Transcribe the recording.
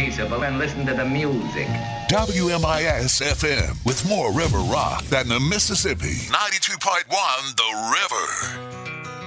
peaceable and listen to the music. WMIS FM with more river rock than the Mississippi. 92.1 The River.